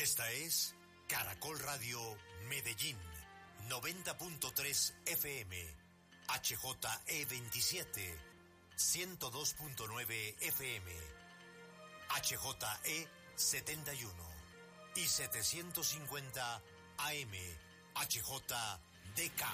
Esta es Caracol Radio Medellín, 90.3 FM, HJE27, 102.9 FM, HJE71 y 750 AM, HJDK.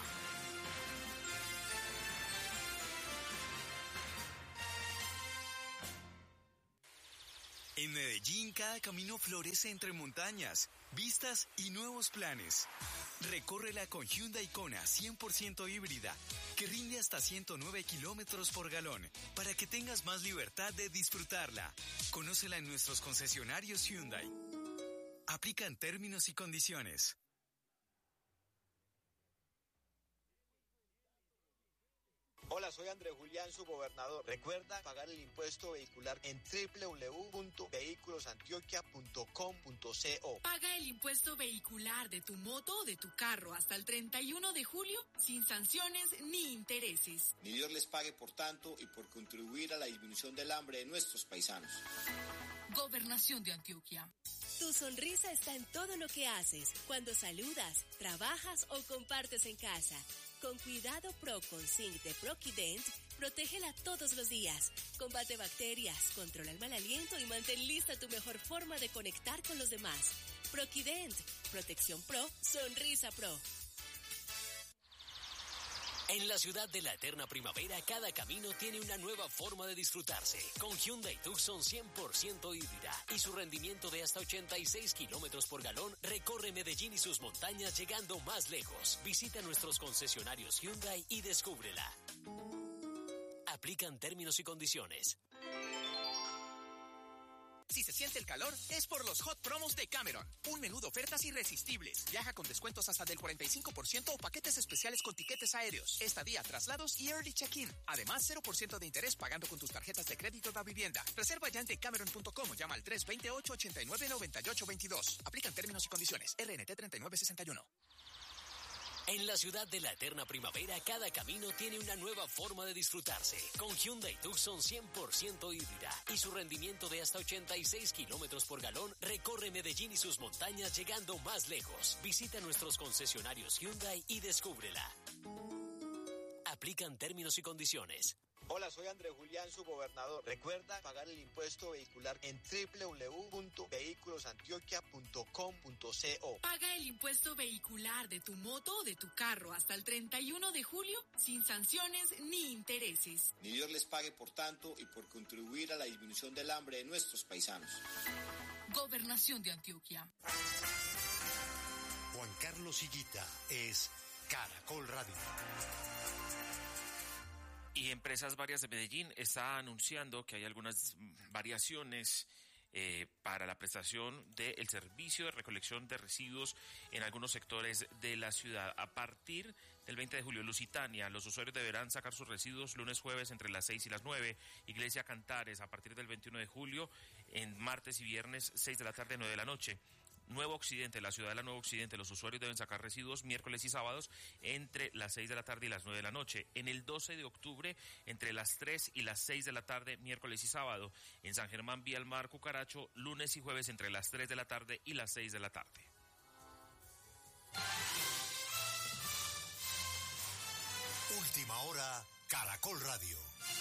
En Medellín, cada camino florece entre montañas, vistas y nuevos planes. Recórrela con Hyundai Kona 100% híbrida, que rinde hasta 109 kilómetros por galón, para que tengas más libertad de disfrutarla. Conócela en nuestros concesionarios Hyundai. Aplican términos y condiciones. Hola, soy Andrés Julián, su gobernador. Recuerda pagar el impuesto vehicular en www.vehiculosantioquia.com.co. Paga el impuesto vehicular de tu moto o de tu carro hasta el 31 de julio sin sanciones ni intereses. Ni Dios les pague por tanto y por contribuir a la disminución del hambre de nuestros paisanos. Gobernación de Antioquia. Tu sonrisa está en todo lo que haces, cuando saludas, trabajas o compartes en casa. Con Cuidado Pro con Zinc de Proquident, protégela todos los días. Combate bacterias, controla el mal aliento y mantén lista tu mejor forma de conectar con los demás. Proquident, protección pro, sonrisa pro. En la ciudad de la eterna primavera, cada camino tiene una nueva forma de disfrutarse. Con Hyundai Tucson 100% híbrida y su rendimiento de hasta 86 kilómetros por galón, recorre Medellín y sus montañas llegando más lejos. Visita nuestros concesionarios Hyundai y descúbrela. Aplican términos y condiciones. Si se siente el calor, es por los Hot Promos de Cameron. Un menú de ofertas irresistibles. Viaja con descuentos hasta del 45% o paquetes especiales con tiquetes aéreos, estadía, traslados y early check-in. Además, 0% de interés pagando con tus tarjetas de crédito de vivienda. Reserva ya en decameron.com o llama al 328-89-9822. Aplican términos y condiciones. RNT 3961. En la ciudad de la eterna primavera, cada camino tiene una nueva forma de disfrutarse. Con Hyundai Tucson 100% híbrida y su rendimiento de hasta 86 kilómetros por galón, recorre Medellín y sus montañas llegando más lejos. Visita nuestros concesionarios Hyundai y descúbrela. Aplican términos y condiciones. Hola, soy Andrés Julián, su gobernador. Recuerda pagar el impuesto vehicular en www.vehiculosantioquia.com.co. Paga el impuesto vehicular de tu moto o de tu carro hasta el 31 de julio sin sanciones ni intereses. Ni Dios les pague por tanto y por contribuir a la disminución del hambre de nuestros paisanos. Gobernación de Antioquia. Juan Carlos Higuita es Caracol Radio. Y Empresas Varias de Medellín está anunciando que hay algunas variaciones para la prestación del servicio de recolección de residuos en algunos sectores de la ciudad. A partir del 20 de julio, Lusitania, los usuarios deberán sacar sus residuos lunes, jueves entre las 6 y las 9. Iglesia Cantares, a partir del 21 de julio, en martes y viernes, 6 de la tarde, 9 de la noche. Nuevo Occidente, la ciudad de la Nuevo Occidente, los usuarios deben sacar residuos miércoles y sábados entre las 6 de la tarde y las 9 de la noche. En el 12 de octubre, entre las 3 y las 6 de la tarde, miércoles y sábado. En San Germán, Vía al Mar, Cucaracho, lunes y jueves entre las 3 de la tarde y las 6 de la tarde. Última hora, Caracol Radio.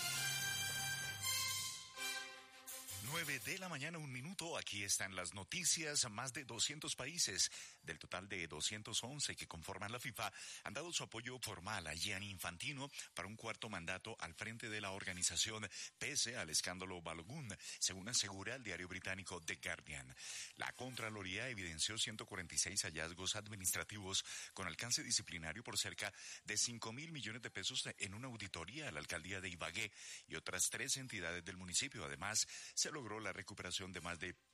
9 de la mañana, 1 minuto. Aquí están las noticias. Más de 200 países, del total de 211 que conforman la FIFA, han dado su apoyo formal a Gianni Infantino para un cuarto mandato al frente de la organización, pese al escándalo Balogun, según asegura el diario británico The Guardian. La Contraloría evidenció 146 hallazgos administrativos con alcance disciplinario por cerca de 5.000 millones de pesos en una auditoría a la alcaldía de Ibagué y otras 3 entidades del municipio. Además, se logró la recuperación de más de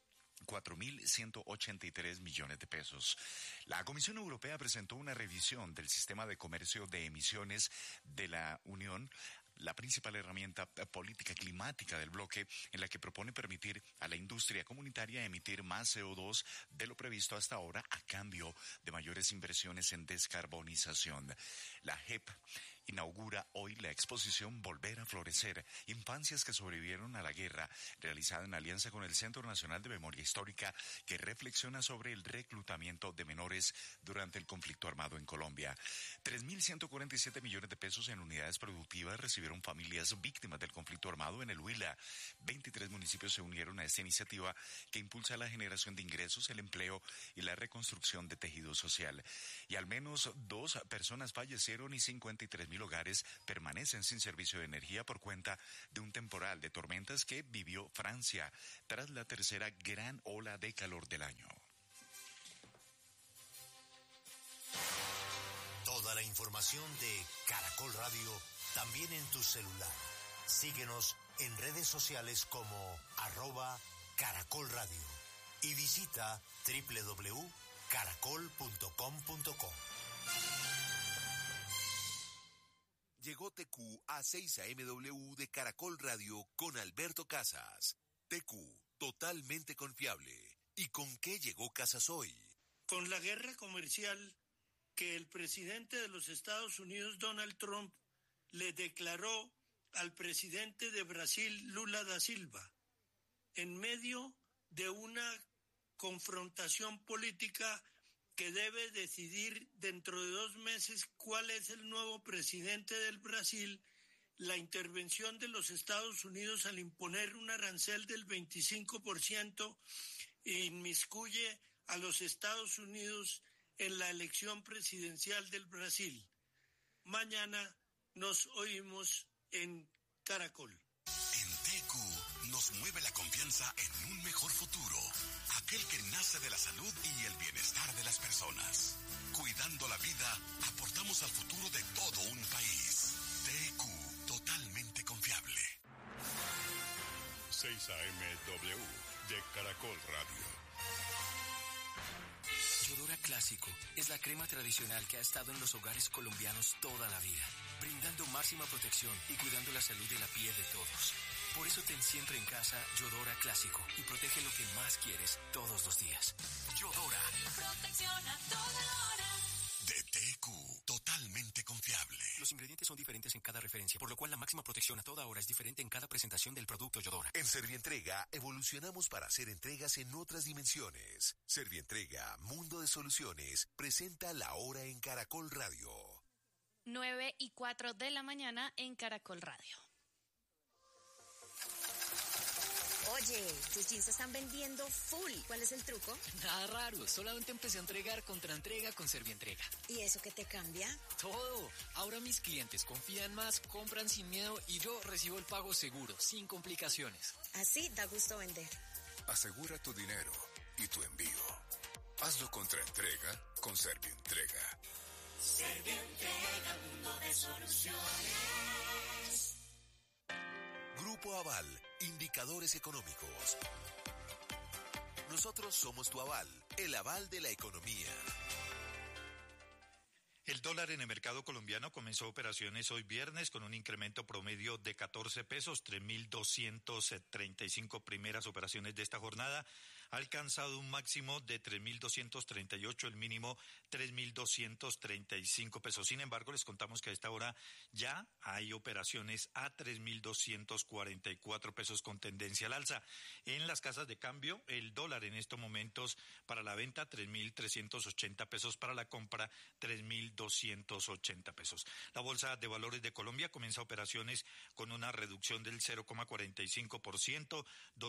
4.183 millones de pesos. La Comisión Europea presentó una revisión del sistema de comercio de emisiones de la Unión, la principal herramienta política climática del bloque, en la que propone permitir a la industria comunitaria emitir más CO2 de lo previsto hasta ahora a cambio de mayores inversiones en descarbonización. La JEP inaugura hoy la exposición Volver a Florecer, Infancias que sobrevivieron a la guerra, realizada en alianza con el Centro Nacional de Memoria Histórica, que reflexiona sobre el reclutamiento de menores durante el conflicto armado en Colombia. 3.147 millones de pesos en unidades productivas recibieron familias víctimas del conflicto armado en el Huila. 23 municipios se unieron a esta iniciativa que impulsa la generación de ingresos, el empleo y la reconstrucción de tejido social. Y al menos 2 personas fallecieron y 53.000 hogares permanecen sin servicio de energía por cuenta de un temporal de tormentas que vivió Francia tras la tercera gran ola de calor del año. Toda la información de Caracol Radio también en tu celular. Síguenos en redes sociales como @Caracol Radio y visita www.caracol.com.co. Llegó TQ a 6 AM de Caracol Radio con Alberto Casas. TQ, totalmente confiable. ¿Y con qué llegó Casas hoy? Con la guerra comercial que el presidente de los Estados Unidos, Donald Trump, le declaró al presidente de Brasil, Lula da Silva, en medio de una confrontación política que debe decidir dentro de 2 meses cuál es el nuevo presidente del Brasil. La intervención de los Estados Unidos al imponer un arancel del 25% inmiscuye a los Estados Unidos en la elección presidencial del Brasil. Mañana nos oímos en Caracol. En TQ nos mueve la confianza en un mejor futuro, aquel que nace de la salud y el bienestar de las personas. Cuidando la vida, aportamos al futuro de todo un país. TQ, totalmente confiable. 6 AM de Caracol Radio. Yodora Clásico es la crema tradicional que ha estado en los hogares colombianos toda la vida, brindando máxima protección y cuidando la salud de la piel de todos. Por eso ten siempre en casa Yodora Clásico y protege lo que más quieres todos los días. Yodora. Protección a toda hora. De TQ, totalmente confiable. Los ingredientes son diferentes en cada referencia, por lo cual la máxima protección a toda hora es diferente en cada presentación del producto Yodora. En Servientrega evolucionamos para hacer entregas en otras dimensiones. Servientrega, Mundo de Soluciones, presenta La Hora en Caracol Radio. 9:04 de la mañana en Caracol Radio. Oye, tus jeans se están vendiendo full. ¿Cuál es el truco? Nada raro, solamente empecé a entregar contraentrega con Servientrega. ¿Y eso qué te cambia? Todo. Ahora mis clientes confían más, compran sin miedo y yo recibo el pago seguro, sin complicaciones. Así da gusto vender. Asegura tu dinero y tu envío. Hazlo contraentrega con Servientrega. Servientrega, mundo de soluciones. Grupo Aval, indicadores económicos. Nosotros somos tu aval, el aval de la economía. El dólar en el mercado colombiano comenzó operaciones hoy viernes con un incremento promedio de 14 pesos, 3.235 primeras operaciones de esta jornada. Ha alcanzado un máximo de 3.238, el mínimo 3.235 pesos. Sin embargo, les contamos que a esta hora ya hay operaciones a 3.244 pesos con tendencia al alza. En las casas de cambio, el dólar en estos momentos para la venta 3.380 pesos, para la compra 3.280 pesos. La Bolsa de Valores de Colombia comienza operaciones con una reducción del 0,45%,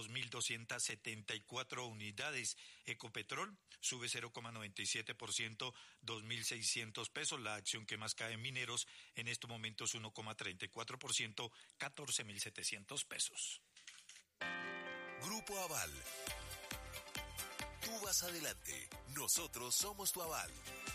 2.274 unidades. Ecopetrol sube 0,97%, 2.600 pesos. La acción que más cae en Mineros en estos momentos 1,34%, 14.700 pesos. Grupo Aval. Tú vas adelante. Nosotros somos tu aval.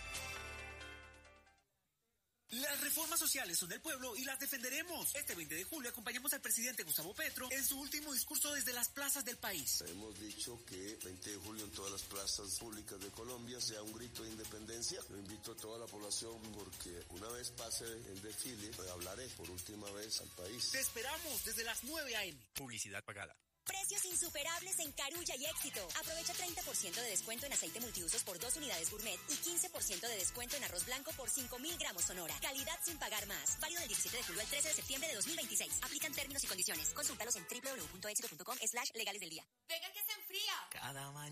Las reformas sociales son del pueblo y las defenderemos. Este 20 de julio acompañamos al presidente Gustavo Petro en su último discurso desde las plazas del país. Hemos dicho que 20 de julio en todas las plazas públicas de Colombia sea un grito de independencia. Lo invito a toda la población porque una vez pase el desfile, hablaré por última vez al país. Te esperamos desde las 9 a.m. Publicidad pagada. Precio Precios insuperables en Carulla y Éxito. Aprovecha 30% de descuento en aceite multiusos por 2 unidades gourmet y 15% de descuento en arroz blanco por 5.000 gramos Sonora. Calidad sin pagar más. Válido del 17 de julio al 13 de septiembre de 2026. Aplican términos y condiciones. Consúltalos en www.éxito.com/legales del día. Venga que se enfría. Cada mañana